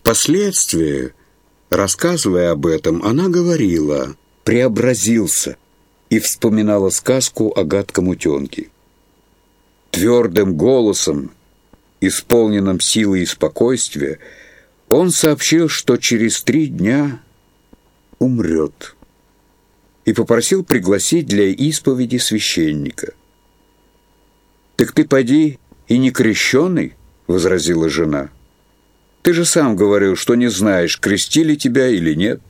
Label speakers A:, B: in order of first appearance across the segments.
A: Впоследствии, рассказывая об этом, она говорила: «Преобразился», и вспоминала сказку о гадком утенке. Твердым голосом, исполненным силы и спокойствия, он сообщил, что через 3 дня умрет, и попросил пригласить для исповеди священника. «Так ты поди и не крещеный?» — возразила жена. «Ты же сам говорил, что не знаешь, крестили тебя или нет».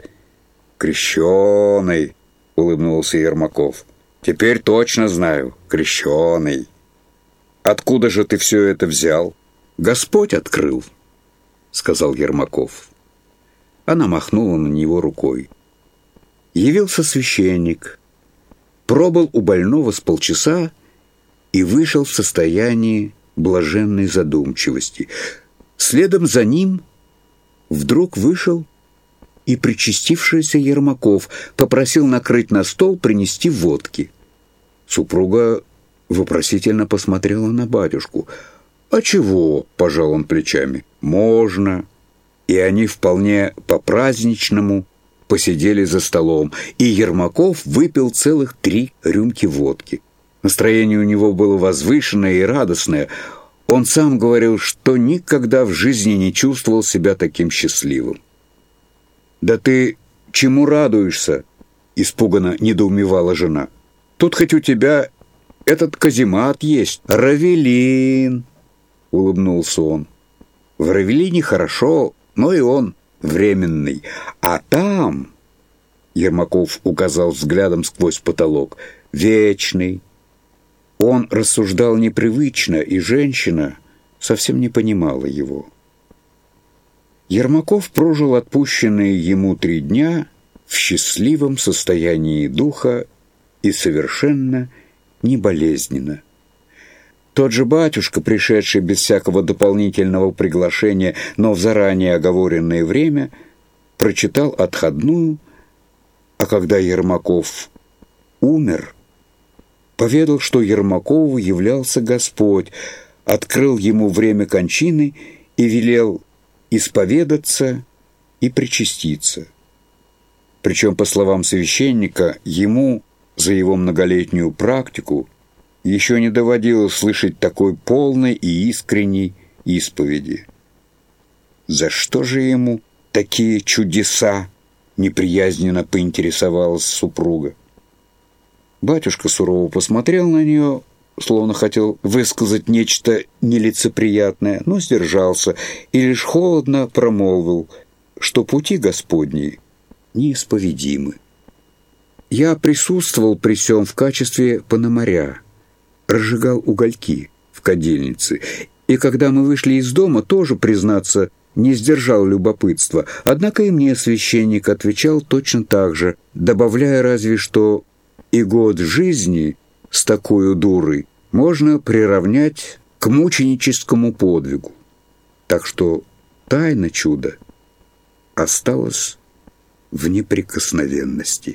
A: «Крещеный», — улыбнулся Ермаков. «Теперь точно знаю, крещеный». «Откуда же ты все это взял?» «Господь открыл», — сказал Ермаков. Она махнула на него рукой. Явился священник, пробыл у больного с полчаса и вышел в состоянии блаженной задумчивости. Следом за ним вдруг вышел и причастившийся Ермаков, попросил накрыть на стол, принести водки. Супруга вопросительно посмотрела на батюшку. «А чего?» – пожал он плечами. «Можно». И они вполне по-праздничному посидели за столом, и Ермаков выпил целых 3 рюмки водки. Настроение у него было возвышенное и радостное. Он сам говорил, что никогда в жизни не чувствовал себя таким счастливым. «Да ты чему радуешься?» – испуганно недоумевала жена. «Тут хоть у тебя этот каземат есть, Равелин», – улыбнулся он. «В Равелине хорошо, но и он временный. А там...» – Ермаков указал взглядом сквозь потолок. «Вечный». Он рассуждал непривычно, и женщина совсем не понимала его. Ермаков прожил отпущенные ему 3 дня в счастливом состоянии духа и совершенно не болезненно. Тот же батюшка, пришедший без всякого дополнительного приглашения, но в заранее оговоренное время, прочитал отходную, а когда Ермаков умер, поведал, что Ермакову являлся Господь, открыл ему время кончины и велел исповедаться и причаститься. Причем, по словам священника, ему за его многолетнюю практику еще не доводилось слышать такой полной и искренней исповеди. «За что же ему такие чудеса?» — неприязненно поинтересовалась супруга. Батюшка сурово посмотрел на нее, словно хотел высказать нечто нелицеприятное, но сдержался и лишь холодно промолвил, что пути Господни неисповедимы. «Я присутствовал при сём в качестве пономаря, разжигал угольки в кадильнице, и когда мы вышли из дома, тоже, признаться, не сдержал любопытства, однако и мне священник отвечал точно так же, добавляя разве что: и год жизни с такой дурой можно приравнять к мученическому подвигу. Так что тайна чуда осталась в неприкосновенности».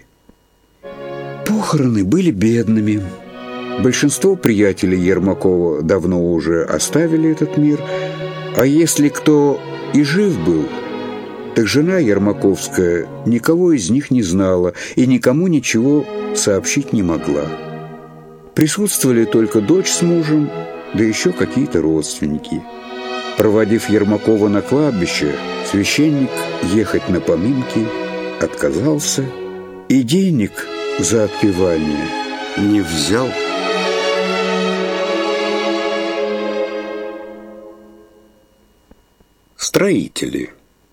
A: Похороны были бедными. Большинство приятелей Ермакова давно уже оставили этот мир, а если кто и жив был, так жена Ермаковская никого из них не знала и никому ничего сообщить не могла. Присутствовали только дочь с мужем, да еще какие-то родственники. Проводив Ермакова на кладбище, священник ехать на поминки отказался и денег за отпевание не взял. Строители.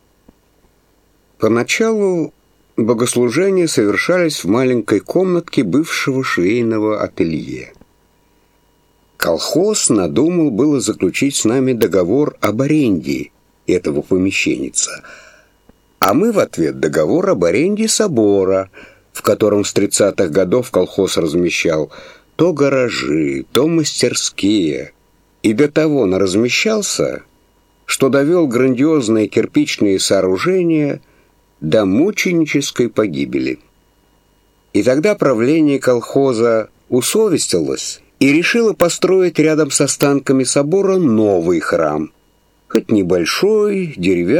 A: Поначалу богослужения совершались в маленькой комнатке бывшего швейного ателье. Колхоз надумал было заключить с нами договор об аренде этого помещенца, а мы в ответ договор об аренде собора, в котором с 30-х годов колхоз размещал то гаражи, то мастерские, и до того наразмещался, что довел грандиозные кирпичные сооружения до мученической погибели. И тогда правление колхоза усовестилось и решило построить рядом с останками собора новый храм, хоть небольшой, деревянный,